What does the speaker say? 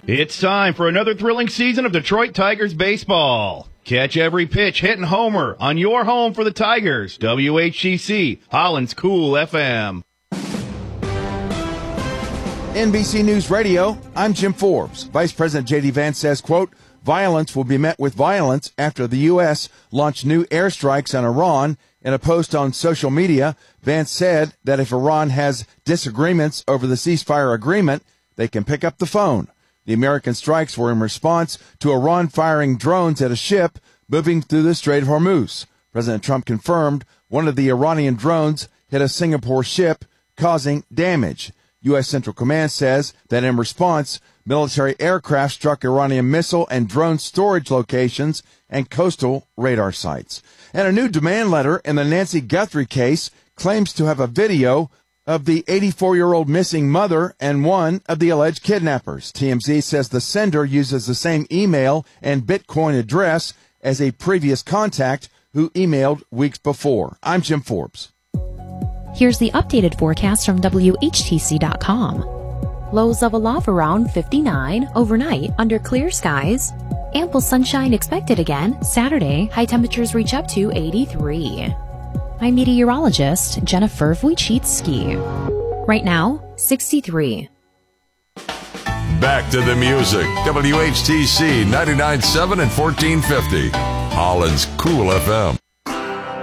It's time for another thrilling season of Detroit Tigers baseball. Catch every pitch hitting homer on your home for the Tigers. WHCC, Holland's Cool FM. NBC News Radio, I'm Jim Forbes. Vice President J.D. Vance says, quote, violence will be met with violence after the U.S. launched new airstrikes on Iran. In a post on social media, Vance said that if Iran has disagreements over the ceasefire agreement, they can pick up the phone. The American strikes were in response to Iran firing drones at a ship moving through the Strait of Hormuz. President Trump confirmed one of the Iranian drones hit a Singapore ship, causing damage. U.S. Central Command says that in response, military aircraft struck Iranian missile and drone storage locations and coastal radar sites. And a new demand letter in the Nancy Guthrie case claims to have a video of the 84-year-old missing mother and one of the alleged kidnappers. TMZ says the sender uses the same email and Bitcoin address as a previous contact who emailed weeks before. I'm Jim Forbes. Here's the updated forecast from WHTC.com. Lows level off around 59 overnight under clear skies. Ample sunshine expected again Saturday. High temperatures reach up to 83. I'm meteorologist Jennifer Wojcicki. Right now, 63. Back to the music. WHTC 99.7 and 1450. Holland's Cool FM.